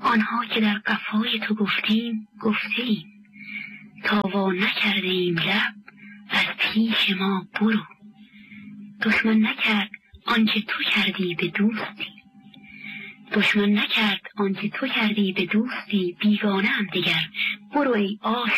آنها که در قفای تو گفتیم گفتیم، تا وا نکرده ایم لب از پیش ما برو. دشمن نکرد آنچه تو کردی به دوستی، دشمن نکرد آنچه تو کردی به دوستی، بیگانه هم دگر برو ای آشنا